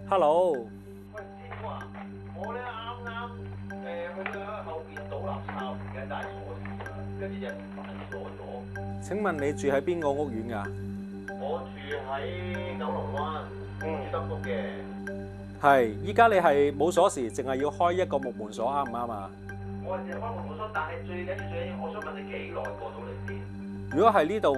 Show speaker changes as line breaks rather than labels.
Hello。
喂，師傅啊，我咧啱去咗後邊倒垃圾，唔記得帶鎖匙啦，跟住就反鎖咗。
請問你住喺邊個屋苑㗎？
我住喺九龍灣，住德福嘅。
係，依家你係冇鎖匙，淨係要開一個木門鎖，啱唔啱啊？
我係淨係開門鎖，但係最緊要，我想問你幾耐過到嚟先？
如果係呢度。